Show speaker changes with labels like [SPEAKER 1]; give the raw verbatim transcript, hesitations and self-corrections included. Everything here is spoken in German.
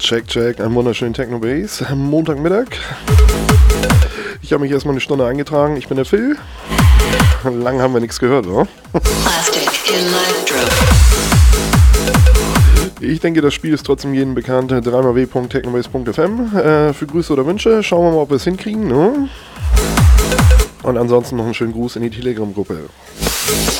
[SPEAKER 1] Check, check, einen wunderschönen Techno-Bass am Montagmittag. Ich habe mich erstmal eine Stunde eingetragen. Ich bin der Phil. Lang haben wir nichts gehört, oder?
[SPEAKER 2] Plastic Electro.
[SPEAKER 1] Ich denke, das Spiel ist trotzdem jedem bekannt. drei mal w punkt technobase punkt f m. Äh, für Grüße oder Wünsche. Schauen wir mal, ob wir es hinkriegen. Ne? Und ansonsten noch einen schönen Gruß in die Telegram-Gruppe.